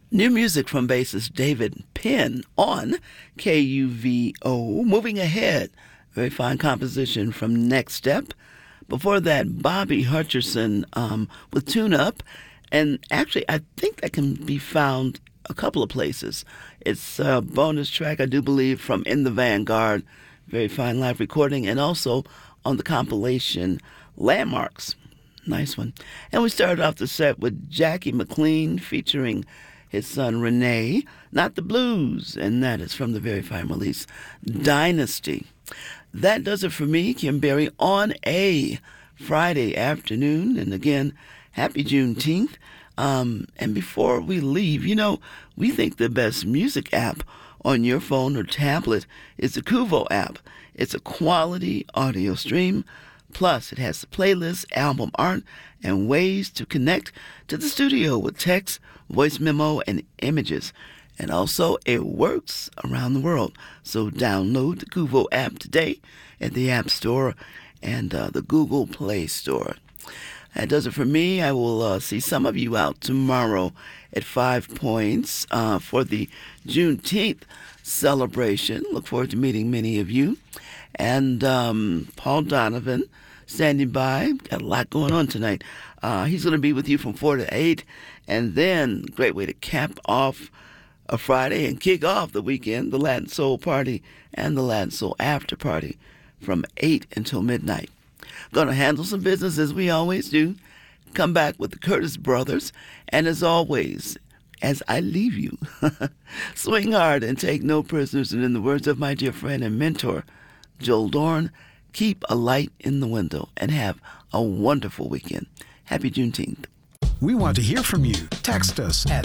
New music from bassist David Penn on KUVO. Moving ahead, very fine composition from Next Step. Before that, Bobby Hutcherson with Tune Up. And actually, I think that can be found a couple of places. It's a bonus track, I do believe, from In the Vanguard. Very fine live recording. And also on the compilation Landmarks. Nice one. And we started off the set with Jackie McLean featuring his son Renee, Not the Blues, and that is from the very fine release Dynasty. That does it for me, Kim Berry, on a Friday afternoon. And again, happy Juneteenth. And before we leave, we think the best music app on your phone or tablet is the Kuvo app. It's a quality audio stream. Plus, it has the playlist, album art, and ways to connect to the studio with text, voice memo, and images. And also, it works around the world. So download the Kuvo app today at the App Store and the Google Play Store. That does it for me. I will see some of you out tomorrow at 5 Points for the Juneteenth celebration. Look forward to meeting many of you. And Paul Donovan standing by. Got a lot going on tonight. He's going to be with you from 4 to 8. And then, great way to cap off a Friday and kick off the weekend, the Latin Soul Party and the Latin Soul After Party from 8 until midnight. Going to handle some business as we always do. Come back with the Curtis Brothers. And as always, as I leave you, swing hard and take no prisoners. And in the words of my dear friend and mentor, Joel Dorn, keep a light in the window and have a wonderful weekend. Happy Juneteenth. We want to hear from you. Text us at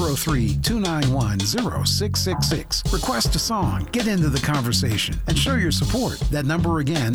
303-291-0666. Request a song, get into the conversation, and show your support. That number again,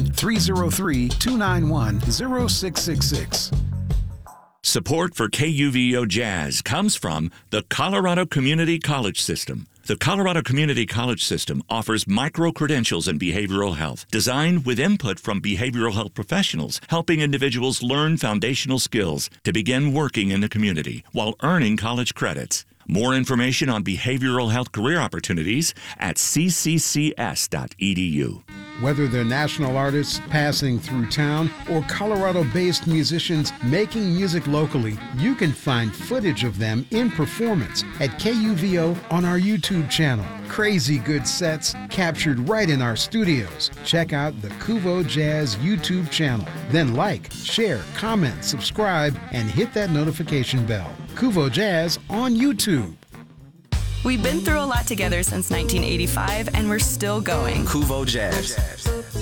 303-291-0666. Support for KUVO Jazz comes from the Colorado Community College System. The Colorado Community College System offers micro-credentials in behavioral health, designed with input from behavioral health professionals, helping individuals learn foundational skills to begin working in the community while earning college credits. More information on behavioral health career opportunities at cccs.edu. Whether they're national artists passing through town or Colorado-based musicians making music locally, you can find footage of them in performance at KUVO on our YouTube channel. Crazy good sets captured right in our studios. Check out the Kuvo Jazz YouTube channel. Then like, share, comment, subscribe, and hit that notification bell. Kuvo Jazz on YouTube. We've been through a lot together since 1985, and we're still going. Kuvo Jazz.